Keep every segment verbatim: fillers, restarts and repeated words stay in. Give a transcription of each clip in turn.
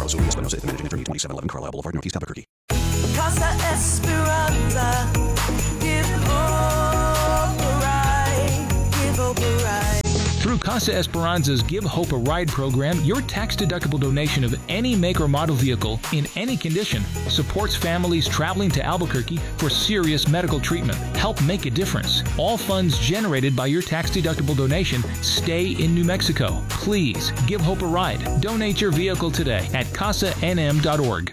Gonzalo, Zulio Espinosa, the managing attorney, twenty-seven eleven Carlisle Boulevard, Northeast Albuquerque. Casa Esperanza, give hope a ride, give hope a ride. Through Casa Esperanza's Give Hope a Ride program, your tax-deductible donation of any make or model vehicle in any condition supports families traveling to Albuquerque for serious medical treatment. Help make a difference. All funds generated by your tax-deductible donation stay in New Mexico. Please give Hope a ride. Donate your vehicle today at casa n m dot org.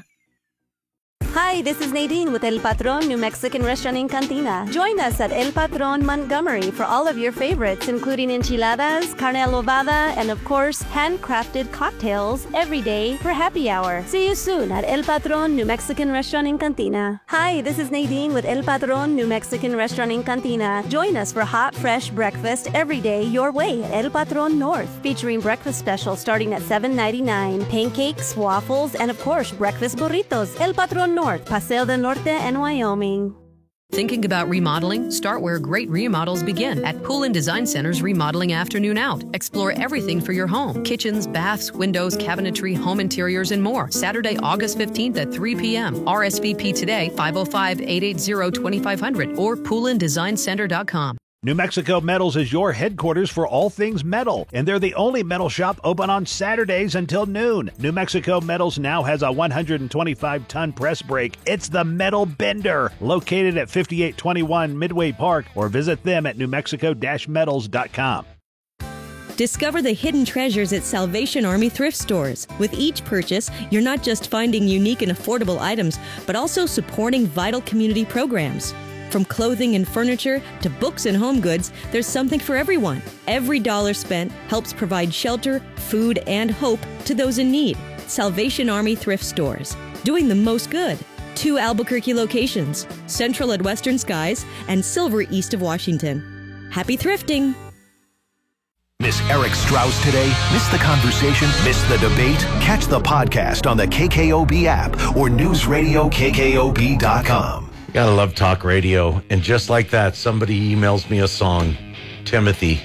Hi, this is Nadine with El Patron New Mexican Restaurant in Cantina. Join us at El Patron Montgomery for all of your favorites, including enchiladas, carne adobada, and of course, handcrafted cocktails every day for happy hour. See you soon at El Patron New Mexican Restaurant in Cantina. Hi, this is Nadine with El Patron New Mexican Restaurant in Cantina. Join us for hot, fresh breakfast every day your way at El Patron North, featuring breakfast specials starting at seven ninety-nine, pancakes, waffles, and of course, breakfast burritos. El Patron North. Paseo del Norte and Wyoming. Thinking about remodeling? Start where great remodels begin at Pool and Design Center's Remodeling Afternoon Out. Explore everything for your home. Kitchens, baths, windows, cabinetry, home interiors, and more. Saturday, August fifteenth at three p.m. R S V P today, five oh five, eight eight zero, two five zero zero or pool and design center dot com. New Mexico Metals is your headquarters for all things metal, and they're the only metal shop open on Saturdays until noon. New Mexico Metals now has a one hundred twenty-five ton press brake. It's the Metal Bender, located at fifty-eight twenty-one Midway Park, or visit them at new mexico dash metals dot com. Discover the hidden treasures at Salvation Army thrift stores. With each purchase, you're not just finding unique and affordable items, but also supporting vital community programs. From clothing and furniture to books and home goods, there's something for everyone. Every dollar spent helps provide shelter, food, and hope to those in need. Salvation Army thrift stores, doing the most good. Two Albuquerque locations, Central at Western Skies and Silver east of Washington. Happy thrifting! Miss Eric Strauss today? Miss the conversation? Miss the debate? Catch the podcast on the K K O B app or news radio K K O B dot com. Gotta love talk radio. And just like that, somebody emails me a song, Timothy,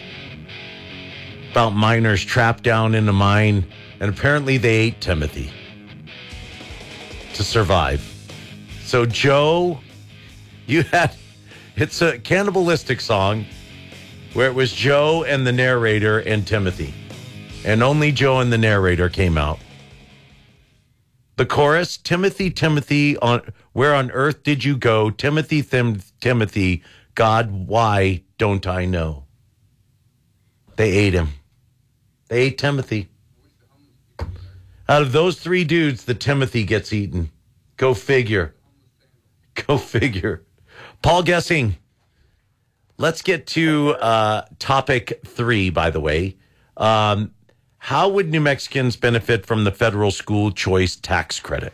about miners trapped down in a mine, and apparently they ate Timothy to survive. So, Joe, you had, it's a cannibalistic song where it was Joe and the narrator and Timothy. And only Joe and the narrator came out. The chorus, Timothy, Timothy, on where on earth did you go? Timothy, Tim, Timothy, God, why don't I know? They ate him. They ate Timothy. Out of those three dudes, the Timothy gets eaten. Go figure. Go figure. Paul Gessing. Let's get to uh, topic three, by the way. Um, how would New Mexicans benefit from the federal school choice tax credit?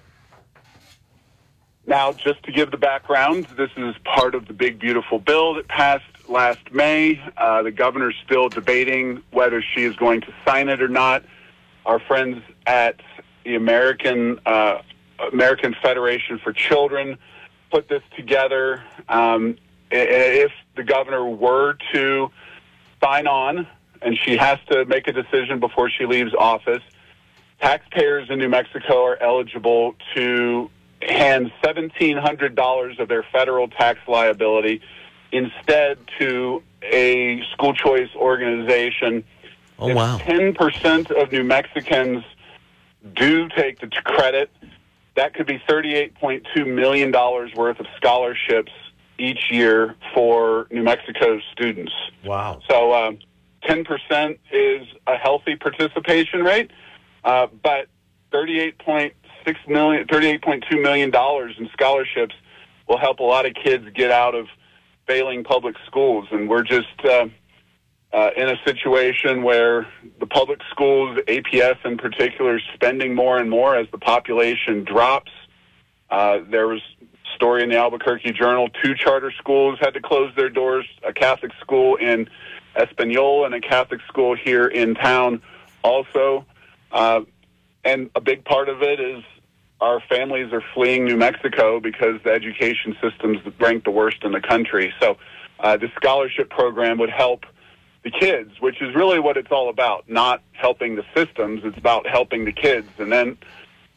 Now, just to give the background, this is part of the big, beautiful bill that passed last May. Uh, the governor's still debating whether she is going to sign it or not. Our friends at the American uh, American Federation for Children put this together. Um, if the governor were to sign on, and she has to make a decision before she leaves office, taxpayers in New Mexico are eligible to hand seventeen hundred dollars of their federal tax liability instead to a school choice organization. Oh, wow. If ten percent of New Mexicans do take the credit, that could be thirty-eight point two million dollars worth of scholarships each year for New Mexico students. Wow. So um, ten percent is a healthy participation rate, uh, but thirty-eight point six million, thirty-eight point two million dollars in scholarships will help a lot of kids get out of failing public schools. And we're just uh, uh, in a situation where the public schools, A P S in particular, is spending more and more as the population drops. Uh, there was a story in the Albuquerque Journal, two charter schools had to close their doors, a Catholic school in Espanola and a Catholic school here in town also. Uh, and a big part of it is our families are fleeing New Mexico because the education system's ranked the worst in the country. So uh, the scholarship program would help the kids, which is really what it's all about, not helping the systems. It's about helping the kids. And then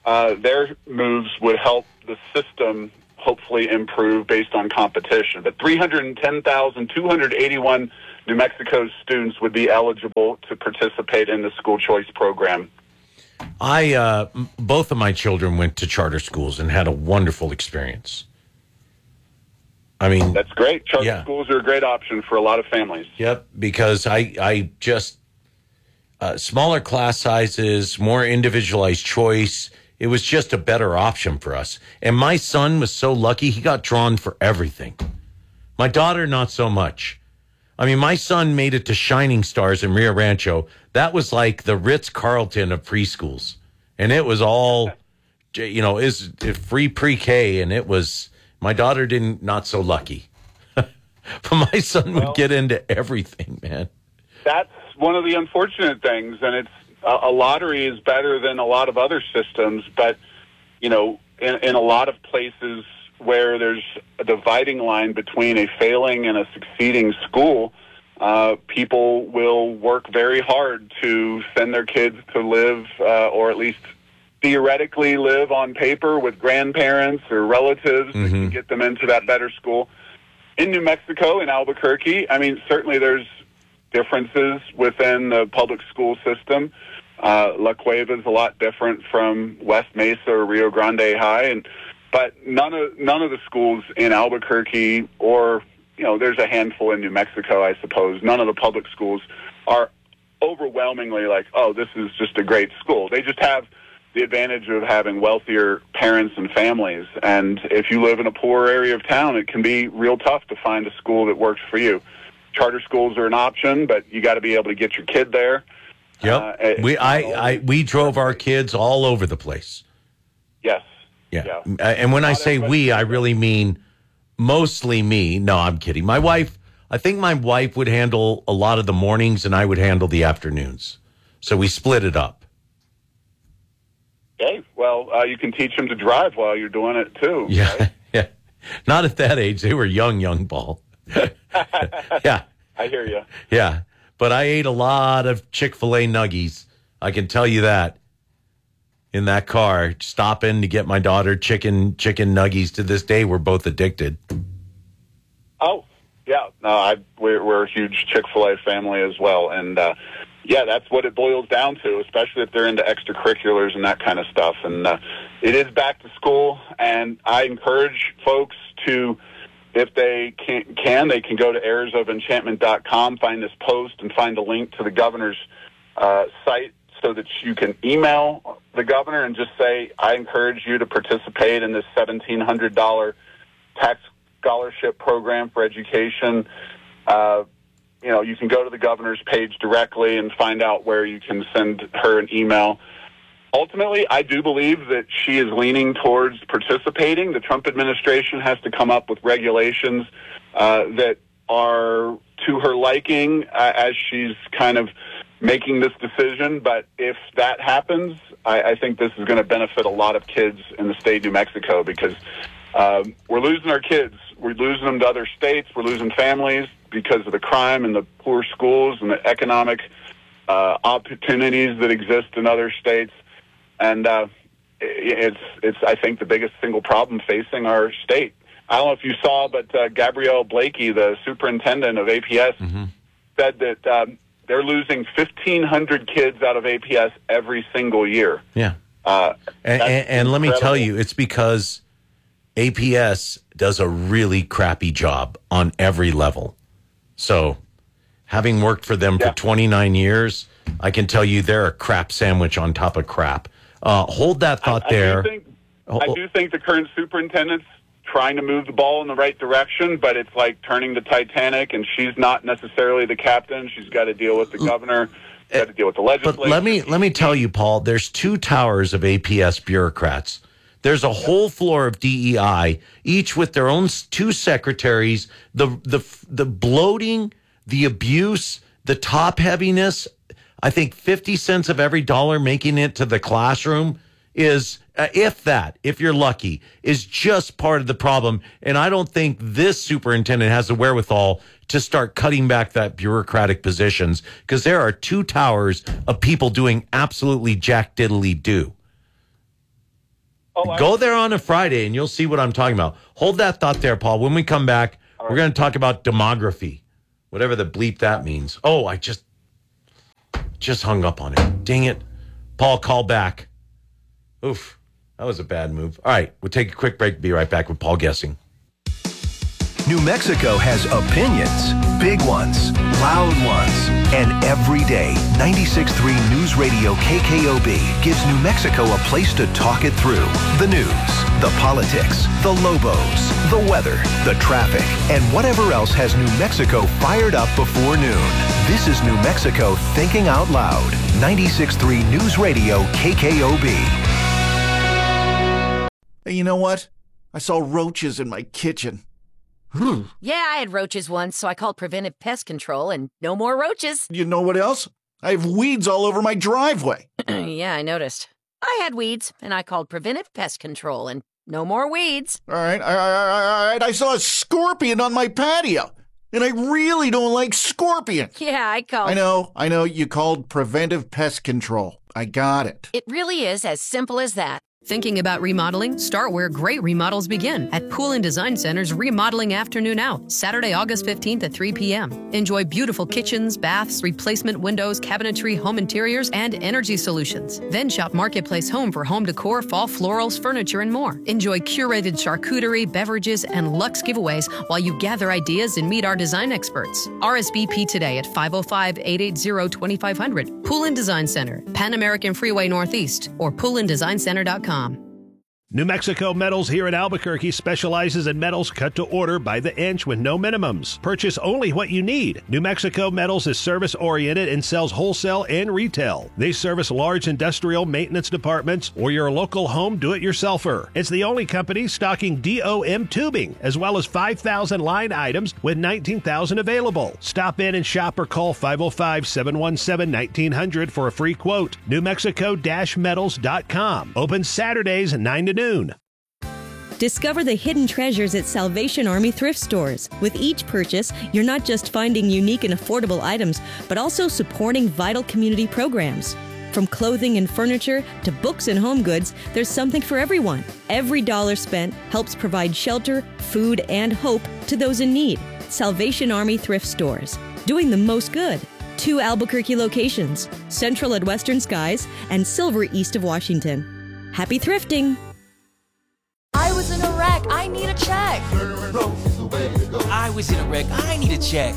uh, their moves would help the system hopefully improve based on competition. But three hundred ten thousand two hundred eighty-one New Mexico students would be eligible to participate in the school choice program. I uh, both of my children went to charter schools and had a wonderful experience. I mean, that's great. Charter yeah. schools are a great option for a lot of families. Yep, because I I just uh, smaller class sizes, more individualized choice. It was just a better option for us. And my son was so lucky; he got drawn for everything. My daughter, not so much. I mean, my son made it to Shining Stars in Rio Rancho. That was like the Ritz-Carlton of preschools. And it was all, you know, is free pre-K. And it was, my daughter didn't, not so lucky. But my son would well, get into everything, man. That's one of the unfortunate things. And it's, a, a lottery is better than a lot of other systems. But, you know, in, in a lot of places where there's a dividing line between a failing and a succeeding school, uh, people will work very hard to send their kids to live, uh, or at least theoretically live on paper with grandparents or relatives Mm-hmm. that can get them into that better school. In New Mexico, in Albuquerque, I mean, certainly there's differences within the public school system. Uh, La Cueva is a lot different from West Mesa or Rio Grande High, and But none of none of the schools in Albuquerque, or, you know, there's a handful in New Mexico, I suppose. None of the public schools are overwhelmingly like, oh, this is just a great school. They just have the advantage of having wealthier parents and families. And if you live in a poor area of town, it can be real tough to find a school that works for you. Charter schools are an option, but you got to be able to get your kid there. Yep. Uh, we I, I we drove our kids all over the place. Yes. Yeah. yeah. And when I say we, I really mean mostly me. No, I'm kidding. My wife, I think my wife would handle a lot of the mornings and I would handle the afternoons. So we split it up. Okay. Well, uh, you can teach them to drive while you're doing it too. Yeah. Right? Yeah. Not at that age. They were young, young Paul. Yeah. I hear you. Yeah. But I ate a lot of Chick-fil-A nuggies. I can tell you that. In that car, stopping to get my daughter chicken chicken nuggies. To this day, we're both addicted. Oh, yeah. No, I we're, we're a huge Chick-fil-A family as well. And, uh, yeah, that's what it boils down to, especially if they're into extracurriculars and that kind of stuff. And uh, it is back to school, and I encourage folks to, if they can, can they can go to heirs of enchantment dot com, find this post, and find a link to the governor's uh, site, so that you can email the governor and just say, I encourage you to participate in this seventeen hundred dollars tax scholarship program for education. Uh, you know, you can go to the governor's page directly and find out where you can send her an email. Ultimately, I do believe that she is leaning towards participating. The Trump administration has to come up with regulations uh, that are to her liking uh, as she's kind of making this decision. But if that happens, I, I think this is going to benefit a lot of kids in the state of New Mexico, because um, we're losing our kids. We're losing them to other states. We're losing families because of the crime and the poor schools and the economic uh, opportunities that exist in other states. And uh, it's, it's, I think, the biggest single problem facing our state. I don't know if you saw, but uh, Gabrielle Blakey, the superintendent of A P S, mm-hmm. said that um, they're losing fifteen hundred kids out of A P S every single year. Yeah. Uh, and, and, and let me tell you, it's because A P S does a really crappy job on every level. So having worked for them yeah. for twenty-nine years, I can tell you they're a crap sandwich on top of crap. Uh, hold that thought I, I there. Do think, I do think the current superintendent's trying to move the ball in the right direction, but it's like turning the Titanic, and she's not necessarily the captain. She's got to deal with the governor, got to deal with the legislature. But let me let me tell you, Paul, there's two towers of A P S bureaucrats. There's a whole floor of D E I, each with their own two secretaries. The the the bloating, the abuse, the top heaviness. I think fifty cents of every dollar making it to the classroom is, uh, if that, if you're lucky, is just part of the problem. And I don't think this superintendent has the wherewithal to start cutting back that bureaucratic positions, because there are two towers of people doing absolutely jack diddly do. Oh, I- Go there on a Friday and you'll see what I'm talking about. Hold that thought there, Paul. When we come back, we're going to talk about demography, whatever the bleep that means. Oh, I just just hung up on it. Dang it. Paul, call back. Oof, that was a bad move. All right, we'll take a quick break. Be right back with Paul Guessing. New Mexico has opinions, big ones, loud ones, and every day, ninety-six point three News Radio K K O B gives New Mexico a place to talk it through. The news, the politics, the Lobos, the weather, the traffic, and whatever else has New Mexico fired up before noon. This is New Mexico Thinking Out Loud. ninety-six point three News Radio K K O B. Hey, you know what? I saw roaches in my kitchen. Yeah, I had roaches once, so I called Preventive Pest Control, and no more roaches. You know what else? I have weeds all over my driveway. Yeah, I noticed. I had weeds, and I called Preventive Pest Control, and no more weeds. All right, all right, all right. I saw a scorpion on my patio, and I really don't like scorpions. Yeah, I called. I know, I know. You called Preventive Pest Control. I got it. It really is as simple as that. Thinking about remodeling? Start where great remodels begin at Pool and Design Center's Remodeling Afternoon Out, Saturday, August fifteenth at three p.m. Enjoy beautiful kitchens, baths, replacement windows, cabinetry, home interiors, and energy solutions. Then shop Marketplace Home for home decor, fall florals, furniture, and more. Enjoy curated charcuterie, beverages, and luxe giveaways while you gather ideas and meet our design experts. R S V P today at five oh five, eight eight zero, two five zero zero. Pool and Design Center, Pan American Freeway Northeast, or pool and design center dot com. New Mexico Metals here in Albuquerque specializes in metals cut to order by the inch with no minimums. Purchase only what you need. New Mexico Metals is service-oriented and sells wholesale and retail. They service large industrial maintenance departments or your local home do-it-yourselfer. It's the only company stocking D O M tubing, as well as five thousand line items with nineteen thousand available. Stop in and shop or call five oh five, seven one seven, nineteen hundred for a free quote. New Mexico Metals dot com. Open Saturdays nine to noon. Discover the hidden treasures at Salvation Army thrift stores. With each purchase, you're not just finding unique and affordable items, but also supporting vital community programs. From clothing and furniture to books and home goods, there's something for everyone. Every dollar spent helps provide shelter, food, and hope to those in need. Salvation Army thrift stores, doing the most good. Two Albuquerque locations, Central at Western Skies and Silver east of Washington. Happy thrifting! I was in a wreck. I need a check. I was in a wreck. I need a check.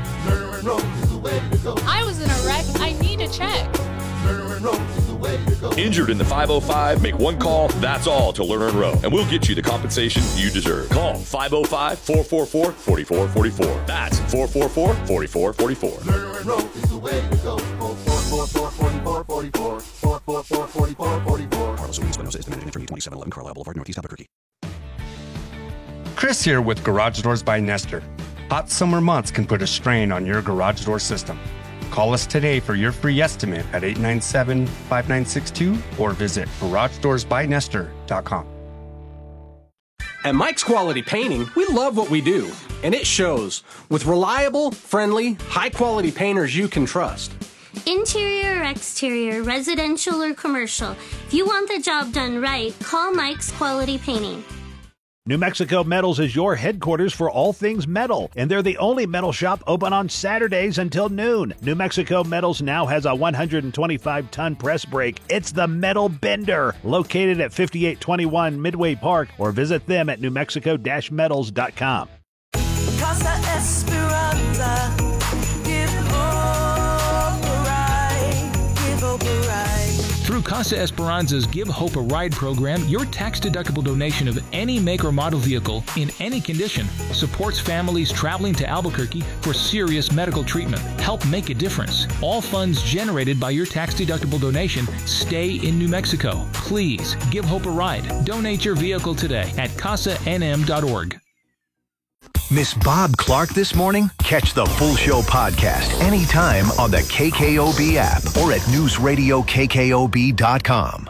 I was in a wreck. I need a check. Injured in the five oh five? Make one call, that's all, to Lerner and Rowe, and we'll get you the compensation you deserve. Call five oh five, four four four, four four four four. That's four four four, four four four four. Lerner and Rowe is the way to go. four four four, four four four four. four four four, four four four four. Carlos Solis Espinosa is the managing attorney, twenty-seven eleven Carlisle Boulevard, Northeast Albuquerque. Chris here with Garage Doors by Nestor. Hot summer months can put a strain on your garage door system. Call us today for your free estimate at eight nine seven, five nine six two or visit garage doors by nestor dot com. At Mike's Quality Painting, we love what we do, and it shows. With reliable, friendly, high-quality painters you can trust. Interior or exterior, residential or commercial, if you want the job done right, call Mike's Quality Painting. New Mexico Metals is your headquarters for all things metal, and they're the only metal shop open on Saturdays until noon. New Mexico Metals now has a one hundred twenty-five ton press brake. It's the Metal Bender, located at fifty-eight twenty-one Midway Park, or visit them at new mexico metals dot com. Casa Esperanza, give hope a ride, give hope a ride. Through Casa Esperanza's Give Hope a Ride program, your tax-deductible donation of any make or model vehicle in any condition supports families traveling to Albuquerque for serious medical treatment. Help make a difference. All funds generated by your tax-deductible donation stay in New Mexico. Please give Hope a ride. Donate your vehicle today at casa n m dot org. Miss Bob Clark this morning? Catch the full show podcast anytime on the K K O B app or at news radio k k o b dot com.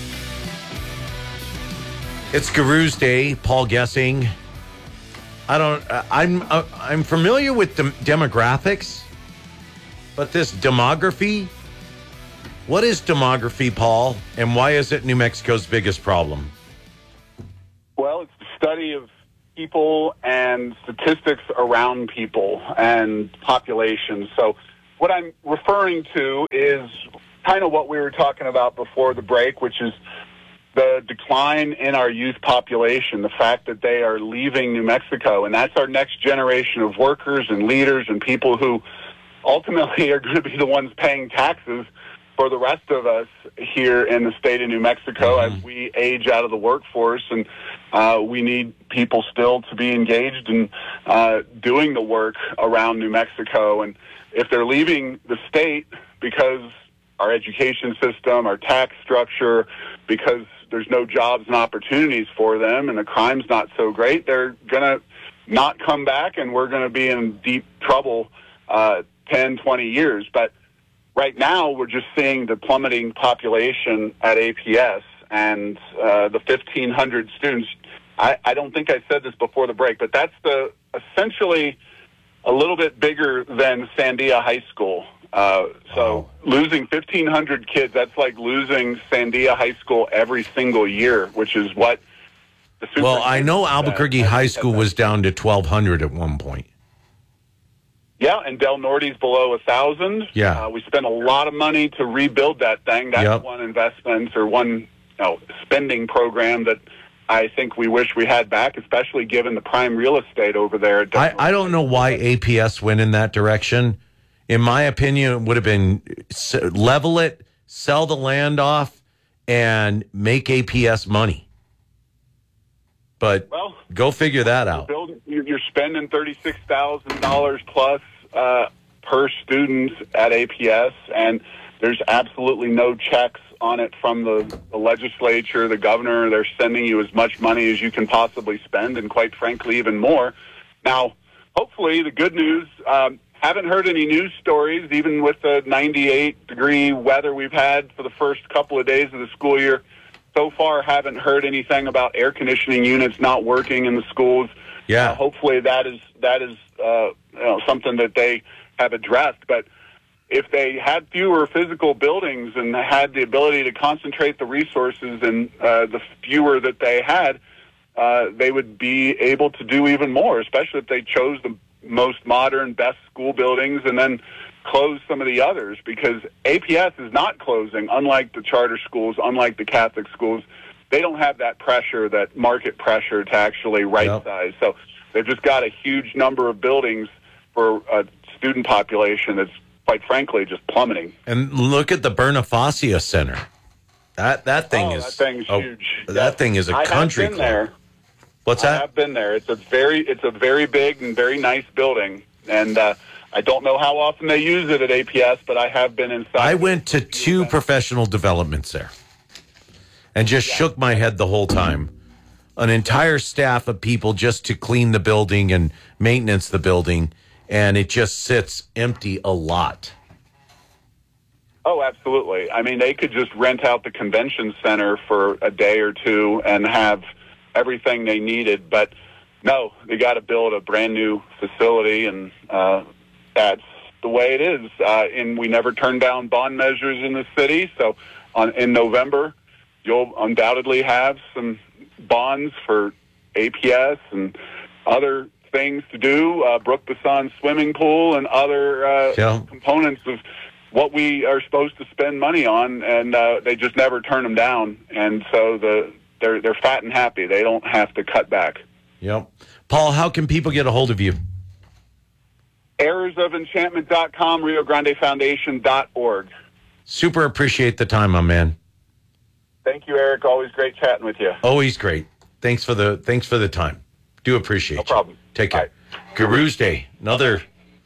It's Guru's Day, Paul Guessing. I don't, uh, I'm uh, I'm familiar with the demographics, but this demography, what is demography, Paul, and why is it New Mexico's biggest problem? study of people and statistics around people and populations. So what I'm referring to is kind of what we were talking about before the break, which is the decline in our youth population, the fact that they are leaving New Mexico. And that's our next generation of workers and leaders and people who ultimately are going to be the ones paying taxes for the rest of us here in the state of New Mexico mm-hmm. as we age out of the workforce. And uh, we need people still to be engaged in uh, doing the work around New Mexico. And if they're leaving the state because our education system, our tax structure, because there's no jobs and opportunities for them and the crime's not so great, they're going to not come back, and we're going to be in deep trouble uh, ten, twenty years. But right now, we're just seeing the plummeting population at A P S and uh, the fifteen hundred students. I, I don't think I said this before the break, but that's the essentially a little bit bigger than Sandia High School. Uh, so wow. losing fifteen hundred kids, that's like losing Sandia High School every single year, which is what the super Well, I know Albuquerque uh, High School was down to twelve hundred at one point. Yeah, and Del Norte's below one thousand. Yeah. Uh, we spent a lot of money to rebuild that thing. That's yep. one investment or one you know, spending program that I think we wish we had back, especially given the prime real estate over there. At I, I don't know why A P S went in that direction. In my opinion, it would have been level it, sell the land off, and make A P S money. But well, go figure that out. Building, you're spending thirty-six thousand dollars plus uh, per student at A P S, and there's absolutely no checks on it from the, the legislature, the governor. They're sending you as much money as you can possibly spend, and quite frankly, even more. Now, hopefully, the good news, um, haven't heard any news stories, even with the ninety-eight degree weather we've had for the first couple of days of the school year. So far, haven't heard anything about air conditioning units not working in the schools. Yeah. Uh, hopefully that is that is uh, you know, something that they have addressed. But if they had fewer physical buildings and had the ability to concentrate the resources and uh, the fewer that they had, uh, they would be able to do even more, especially if they chose the most modern, best school buildings and then close some of the others, because A P S is not closing, unlike the charter schools, unlike the Catholic schools. They don't have that pressure, that market pressure to actually right-size. Yep. So they've just got a huge number of buildings for a student population that's, quite frankly, just plummeting. And look at the Bonifacio Center. That that thing oh, is that thing's oh, huge. That yeah. thing is a I country have been club. There. What's I that? have been there. It's a very it's a very big and very nice building, and uh, I don't know how often they use it at A P S, but I have been inside. I went to two professional developments there and just yeah. shook my head the whole time. An entire staff of people just to clean the building and maintenance the building, and it just sits empty a lot. Oh, absolutely. I mean, they could just rent out the convention center for a day or two and have everything they needed. But no, they got to build a brand new facility, and uh, that's the way it is. Uh, and we never turn down bond measures in the city. So on, in November, you'll undoubtedly have some bonds for A P S and other things to do, uh, Brook Bassan swimming pool and other uh, yeah. components of what we are supposed to spend money on, and uh, they just never turn them down. And so the they're they're fat and happy. They don't have to cut back. Yep. Paul, how can people get a hold of you? errors of enchantment dot com, Rio Grande Foundation dot org. Super appreciate the time, my man. Thank you, Eric. Always great chatting with you. Always great. Thanks for the thanks for the time. Do appreciate no you. No problem. Take care. Bye. Guru's Day. Another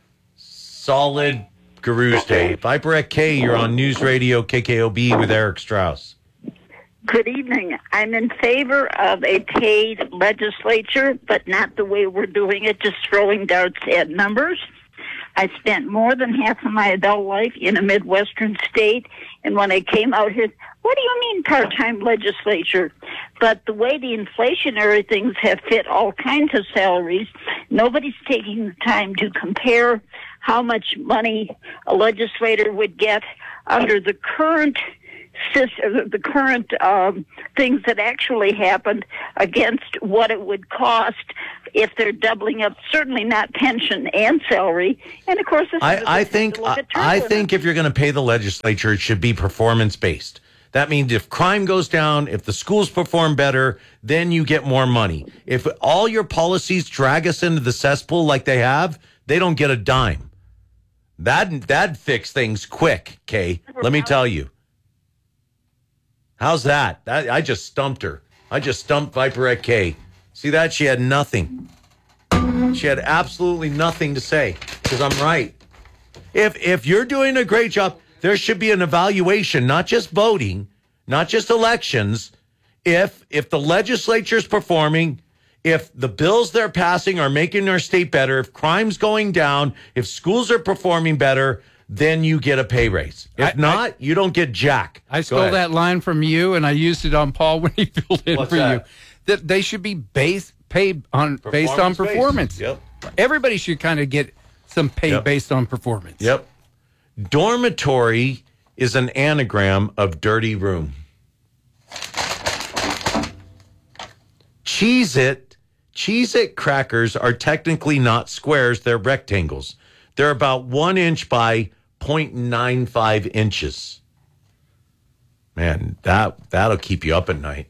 solid Guru's Day. Viper K, you're on News Radio K K O B with Eric Strauss. Good evening. I'm in favor of a paid legislature, but not the way we're doing it, just throwing darts at numbers. I spent more than half of my adult life in a Midwestern state, and when I came out here, what do you mean part-time legislature? But the way the inflationary things have fit all kinds of salaries, nobody's taking the time to compare how much money a legislator would get under the current sys- the current um, things that actually happened against what it would cost if they're doubling up. Certainly not pension and salary. And of course, this is I, I think I, I think if you're going to pay the legislature, it should be performance based. That means if crime goes down, if the schools perform better, then you get more money. If all your policies drag us into the cesspool like they have, they don't get a dime. That that'd fix things quick, Kay. Let me tell you. How's that? that? I just stumped her. I just stumped Viperette Kay. See that? She had nothing. She had absolutely nothing to say because I'm right. If if you're doing a great job, there should be an evaluation, not just voting, not just elections. If if the legislature's performing, if the bills they're passing are making our state better, if crime's going down, if schools are performing better, then you get a pay raise. If I, not, I, you don't get jack. I stole ahead. that line from you, and I used it on Paul when he filled in What's for that? you. That they should be based paid on based on performance. Yep. Everybody should kind of get some pay Yep. based on performance. Yep. Dormitory is an anagram of dirty room. Cheez-It, Cheez-It crackers are technically not squares, they're rectangles. They're about one inch by zero point nine five inches. Man, that, that'll keep you up at night.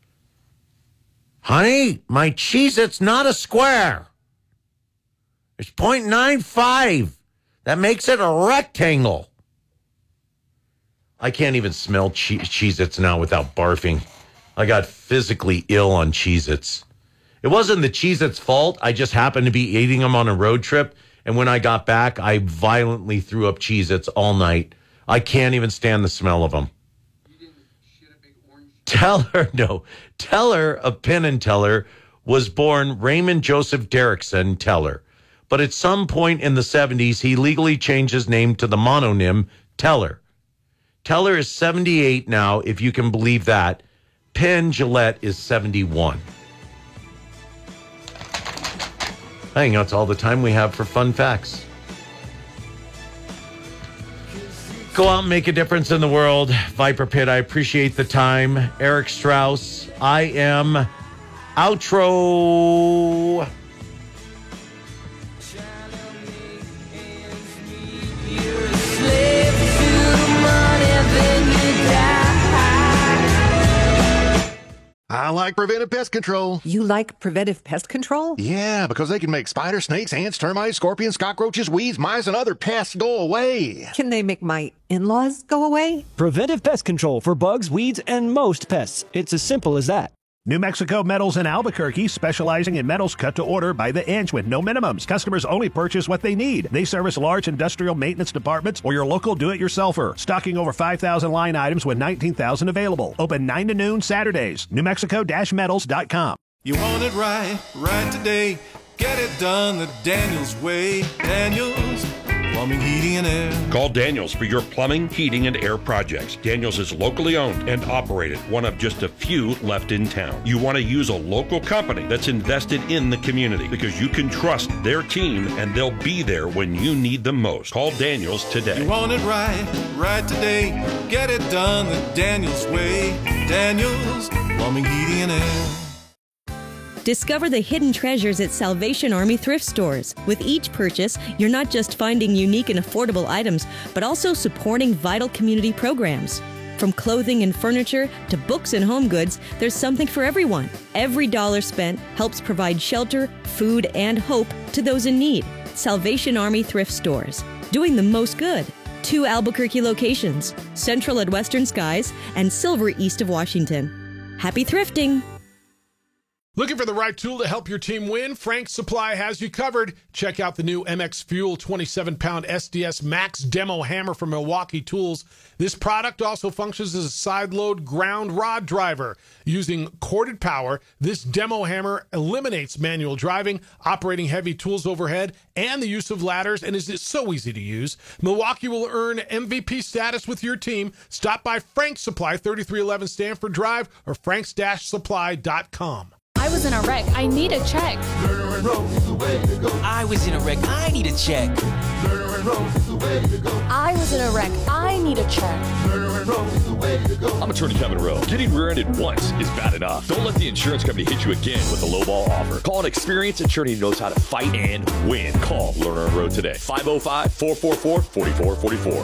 Honey, my Cheez-It's not a square. It's zero point nine five. That makes it a rectangle. I can't even smell che- Cheez-Its now without barfing. I got physically ill on Cheez-Its. It wasn't the Cheez-Its' fault. I just happened to be eating them on a road trip. And when I got back, I violently threw up Cheez-Its all night. I can't even stand the smell of them. Teller, no. Teller of Penn and Teller was born Raymond Joseph Derrickson Teller. But at some point in the seventies, he legally changed his name to the mononym Teller. Teller is seventy-eight now, if you can believe that. Penn Jillette is seventy-one. I think that's all the time we have for fun facts. Go out and make a difference in the world. Viper Pit, I appreciate the time. Eric Strauss, I am outro. I like Preventive Pest Control. You like Preventive Pest Control? Yeah, because they can make spiders, snakes, ants, termites, scorpions, cockroaches, weeds, mice, and other pests go away. Can they make my in-laws go away? Preventive Pest Control for bugs, weeds, and most pests. It's as simple as that. New Mexico Metals in Albuquerque, specializing in metals cut to order by the inch with no minimums. Customers only purchase what they need. They service large industrial maintenance departments or your local do-it-yourselfer. Stocking over five thousand line items with nineteen thousand available. Open nine to noon Saturdays. New Mexico metals dot com. You want it right, right today. Get it done the Daniels way. Daniels Plumbing, Heating, and Air. Call Daniels for your plumbing, heating, and air projects. Daniels is locally owned and operated, one of just a few left in town. You want to use a local company that's invested in the community because you can trust their team and they'll be there when you need them most. Call Daniels today. You want it right, right today. Get it done the Daniels way. Daniels Plumbing, Heating, and Air. Discover the hidden treasures at Salvation Army thrift stores. With each purchase, you're not just finding unique and affordable items, but also supporting vital community programs. From clothing and furniture to books and home goods, there's something for everyone. Every dollar spent helps provide shelter, food, and hope to those in need. Salvation Army thrift stores, doing the most good. Two Albuquerque locations, Central at Western Skies and Silver east of Washington. Happy thrifting! Looking for the right tool to help your team win? Frank's Supply has you covered. Check out the new M X Fuel twenty-seven pound S D S Max Demo Hammer from Milwaukee Tools. This product also functions as a side-load ground rod driver. Using corded power, this demo hammer eliminates manual driving, operating heavy tools overhead, and the use of ladders, and is so easy to use. Milwaukee will earn M V P status with your team. Stop by Frank's Supply, thirty-three eleven Stanford Drive, or franks dash supply dot com. I was in a wreck. I need a check. I was in a wreck. I need a check. I was in a wreck. I need a check. I'm attorney Kevin Rowe. Getting rear-ended once is bad enough. Don't let the insurance company hit you again with a lowball offer. Call an experienced attorney who knows how to fight and win. Call Lerner and Rowe today. five oh five, four four four, four four four four.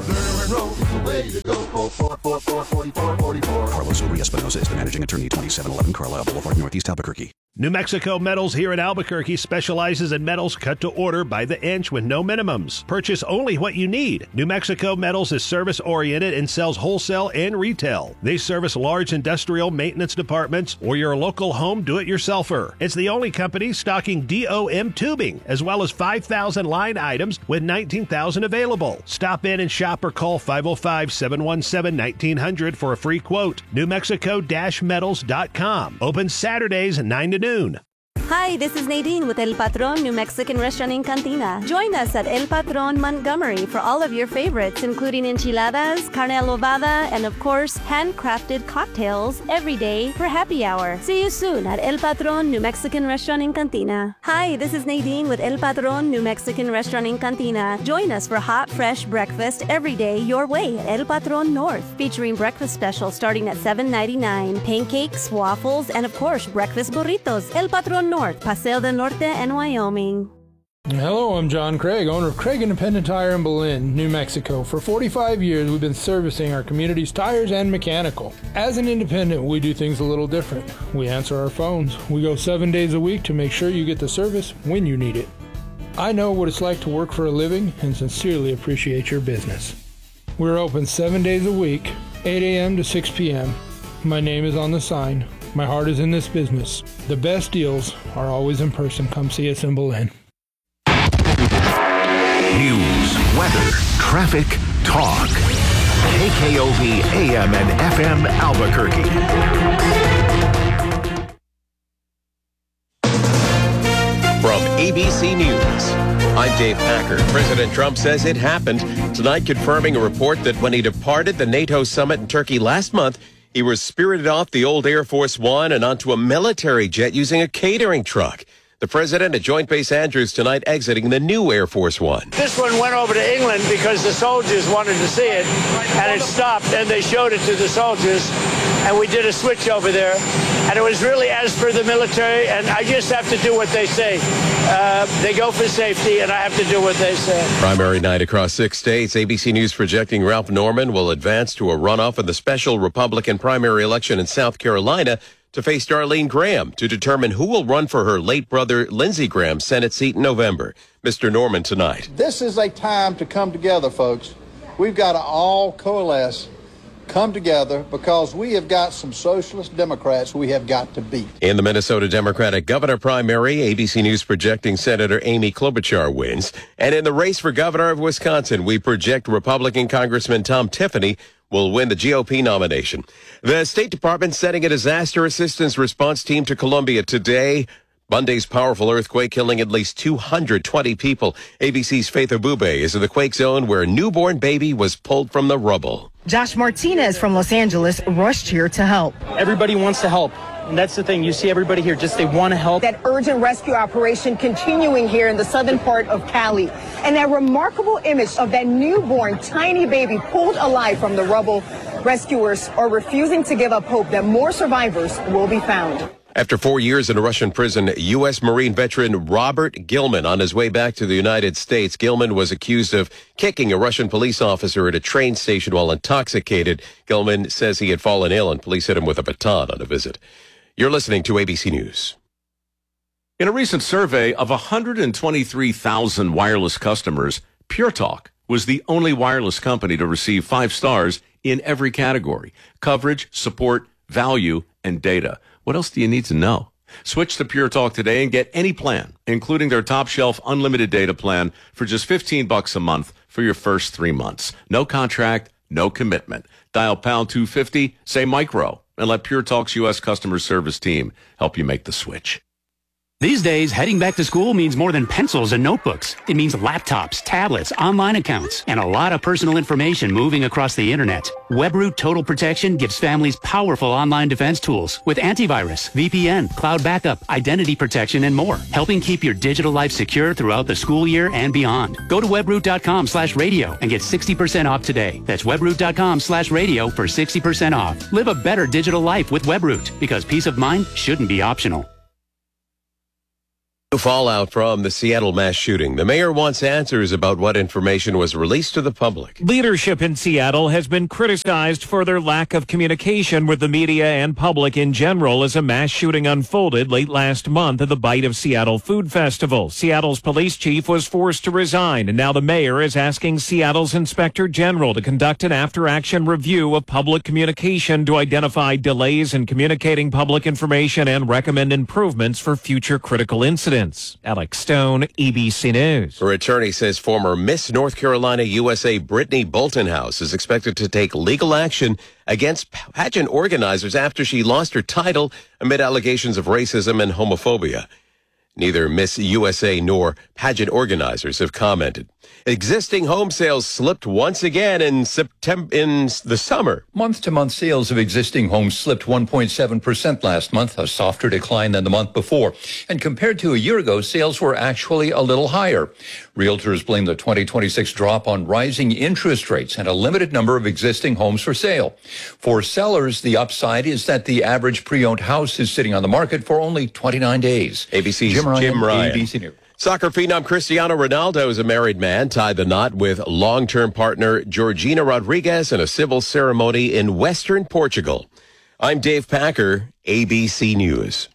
Carlos Uri Espinosa is the managing attorney, twenty-seven eleven Carlisle Boulevard, Northeast Albuquerque. New Mexico Metals here in Albuquerque specializes in metals cut to order by the inch with no minimums. Purchase only what you need. New Mexico Metals is service-oriented and sells wholesale and retail. They service large industrial maintenance departments or your local home do-it-yourselfer. It's the only company stocking D O M tubing, as well as five thousand line items with nineteen thousand available. Stop in and shop or call five oh five, seven one seven, nineteen hundred for a free quote. New Mexico Metals dot com. Open Saturdays nine to noon. Hi, this is Nadine with El Patron New Mexican Restaurant in Cantina. Join us at El Patron Montgomery for all of your favorites, including enchiladas, carne adobada, and of course, handcrafted cocktails every day for happy hour. See you soon at El Patron New Mexican Restaurant in Cantina. Hi, this is Nadine with El Patron New Mexican Restaurant in Cantina. Join us for hot, fresh breakfast every day your way at El Patron North, featuring breakfast specials starting at seven ninety-nine, pancakes, waffles, and of course, breakfast burritos. El Patron North. Paseo del Norte and Wyoming. Hello, I'm John Craig, owner of Craig Independent Tire in Belen, New Mexico. For forty-five years, we've been servicing our community's tires and mechanical. As an independent, we do things a little different. We answer our phones. We go seven days a week to make sure you get the service when you need it. I know what it's like to work for a living and sincerely appreciate your business. We're open seven days a week, eight a.m. to six p.m. My name is on the sign. My heart is in this business. The best deals are always in person. Come see us in Belen. News, weather, traffic, talk. K K O V A M and F M Albuquerque. From A B C News, I'm Dave Packer. President Trump says it happened tonight, confirming a report that when he departed the NATO summit in Turkey last month, he was spirited off the old Air Force One and onto a military jet using a catering truck. The president at Joint Base Andrews tonight exiting the new Air Force One. This one went over to England because the soldiers wanted to see it, and it stopped, and they showed it to the soldiers, and we did a switch over there, and it was really as per the military, and I just have to do what they say. Uh, they go for safety, and I have to do what they say. Primary night across six states. A B C News projecting Ralph Norman will advance to a runoff in the special Republican primary election in South Carolina to face Darlene Graham to determine who will run for her late brother Lindsey Graham's Senate seat in November. Mister Norman tonight. This is a time to come together, folks. We've got to all coalesce, come together, because we have got some socialist Democrats we have got to beat. In the Minnesota Democratic governor primary, A B C News projecting Senator Amy Klobuchar wins. And in the race for governor of Wisconsin, we project Republican Congressman Tom Tiffany will win the G O P nomination. The State Department sending a disaster assistance response team to Colombia today. Monday's powerful earthquake killing at least two hundred twenty people. A B C's Faith Abube is in the quake zone where a newborn baby was pulled from the rubble. Josh Martinez from Los Angeles rushed here to help. Everybody wants to help. And that's the thing. You see everybody here, just they want to help. That urgent rescue operation continuing here in the southern part of Cali. And that remarkable image of that newborn tiny baby pulled alive from the rubble. Rescuers are refusing to give up hope that more survivors will be found. After four years in a Russian prison, U S Marine veteran Robert Gilman on his way back to the United States. Gilman was accused of kicking a Russian police officer at a train station while intoxicated. Gilman says he had fallen ill and police hit him with a baton on a visit. You're listening to A B C News. In a recent survey of one hundred twenty-three thousand wireless customers, Pure Talk was the only wireless company to receive five stars in every category: coverage, support, value, and data. What else do you need to know? Switch to Pure Talk today and get any plan, including their top shelf unlimited data plan for just fifteen bucks a month for your first three months. No contract, no commitment. Dial pound two fifty, say micro, and let Pure Talk's U S customer service team help you make the switch. These days, heading back to school means more than pencils and notebooks. It means laptops, tablets, online accounts, and a lot of personal information moving across the internet. WebRoot Total Protection gives families powerful online defense tools with antivirus, V P N, cloud backup, identity protection, and more, helping keep your digital life secure throughout the school year and beyond. Go to webroot.com slash radio and get sixty percent off today. That's webroot.com slash radio for sixty percent off. Live a better digital life with WebRoot, because peace of mind shouldn't be optional. Fallout from the Seattle mass shooting. The mayor wants answers about what information was released to the public. Leadership in Seattle has been criticized for their lack of communication with the media and public in general as a mass shooting unfolded late last month at the Bite of Seattle Food Festival. Seattle's police chief was forced to resign, and now the mayor is asking Seattle's inspector general to conduct an after-action review of public communication to identify delays in communicating public information and recommend improvements for future critical incidents. Alex Stone, E B C News. Her attorney says former Miss North Carolina U S A Brittany Boltonhouse is expected to take legal action against pageant organizers after she lost her title amid allegations of racism and homophobia. Neither Miss U S A nor pageant organizers have commented. Existing home sales slipped once again in September in the summer. Month-to-month sales of existing homes slipped one point seven percent last month, a softer decline than the month before. And compared to a year ago, sales were actually a little higher. Realtors blame the twenty twenty-six drop on rising interest rates and a limited number of existing homes for sale. For sellers, the upside is that the average pre-owned house is sitting on the market for only twenty-nine days. A B C's Jim Ryan. Jim Ryan. A B C News. Soccer phenom Cristiano Ronaldo is a married man, tied the knot with long-term partner Georgina Rodriguez in a civil ceremony in western Portugal. I'm Dave Packer, A B C News.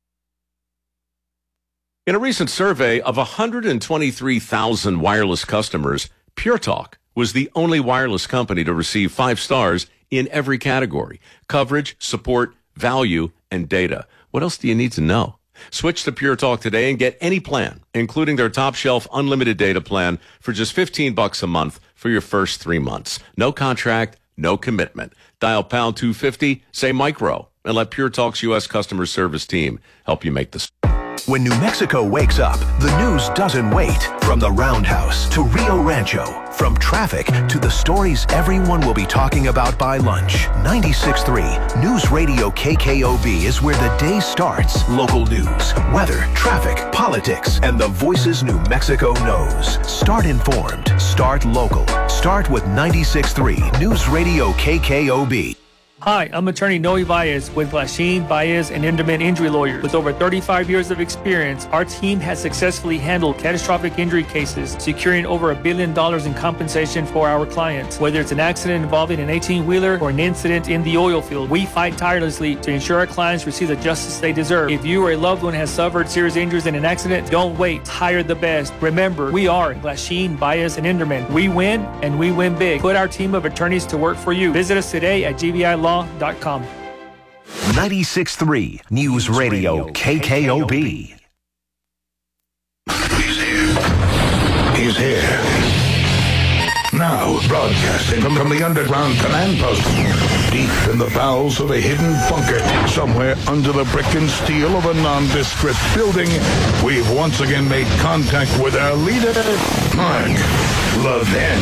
In a recent survey of one hundred twenty-three thousand wireless customers, Pure Talk was the only wireless company to receive five stars in every category: coverage, support, value, and data. What else do you need to know? Switch to Pure Talk today and get any plan, including their top shelf unlimited data plan for just fifteen bucks a month for your first three months. No contract, no commitment. Dial pound two fifty, say micro, and let Pure Talk's U S customer service team help you make this. When New Mexico wakes up, the news doesn't wait. From the Roundhouse to Rio Rancho, from traffic to the stories everyone will be talking about by lunch. ninety-six point three News Radio K K O B is where the day starts. Local news, weather, traffic, politics, and the voices New Mexico knows. Start informed. Start local. Start with ninety-six point three News Radio K K O B. Hi, I'm attorney Noe Baez with Glasheen, Baez, and Enderman Injury Lawyers. With over thirty-five years of experience, our team has successfully handled catastrophic injury cases, securing over a billion dollars in compensation for our clients. Whether it's an accident involving an eighteen-wheeler or an incident in the oil field, we fight tirelessly to ensure our clients receive the justice they deserve. If you or a loved one has suffered serious injuries in an accident, don't wait. Hire the best. Remember, we are Glasheen, Baez, and Enderman. We win, and we win big. Put our team of attorneys to work for you. Visit us today at G B I law dot com. ninety-six point three News Radio K K O B. He's here. He's here. Now, broadcasting from, from the underground command post, deep in the bowels of a hidden bunker, somewhere under the brick and steel of a nondescript building, we've once again made contact with our leader, Mark Levin.